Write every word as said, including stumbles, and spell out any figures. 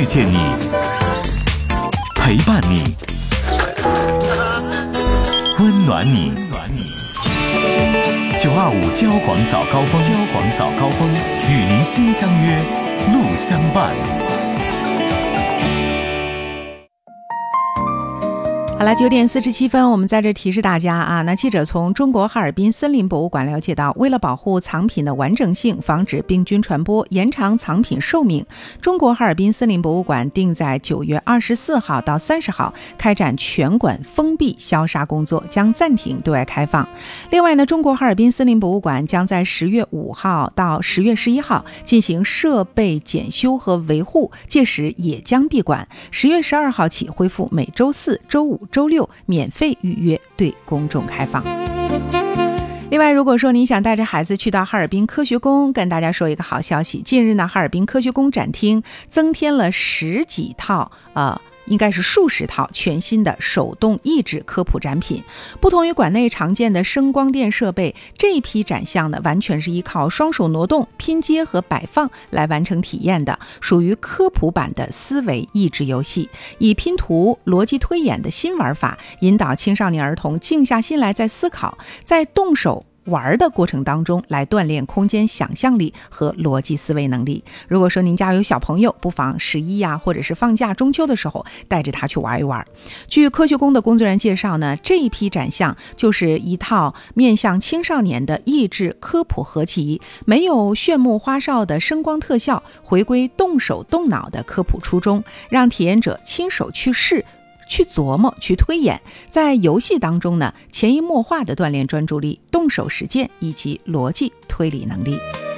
见你，陪伴你，温暖你。九二五交广早高峰，交广早高峰与您心相约，路相伴。 好了，九点四十七分，我们在这提示大家啊，那记者从中国哈尔滨森林博物馆了解到，为了保护藏品的完整性，防止病菌传播，延长藏品寿命，中国哈尔滨森林博物馆定在九月二十四号到三十号开展全馆封闭消杀工作，将暂停对外开放。另外呢，中国哈尔滨森林博物馆将在十月五号到十月十一号进行设备检修和维护，届时也将闭馆。十月十二号起恢复每周四、周五、周六免费预约，对公众开放。另外，如果说您想带着孩子去到哈尔滨科学宫，跟大家说一个好消息，近日呢，哈尔滨科学宫展厅增添了十几套呃应该是数十套全新的手动益智科普展品。不同于馆内常见的声光电设备，这一批展项呢，完全是依靠双手挪动、拼接和摆放来完成体验的，属于科普版的思维益智游戏，以拼图、逻辑推演的新玩法，引导青少年儿童静下心来再思考，在动手玩的过程当中来锻炼空间想象力和逻辑思维能力。如果说您家有小朋友，不妨十一呀、啊，或者是放假中秋的时候带着他去玩一玩。据科学宫的工作人员介绍呢，这一批展项就是一套面向青少年的益智科普合集，没有炫目花哨的声光特效，回归动手动脑的科普初衷，让体验者亲手去试、去琢磨、去推演，在游戏当中呢，潜移默化地锻炼专注力、动手实践以及逻辑推理能力。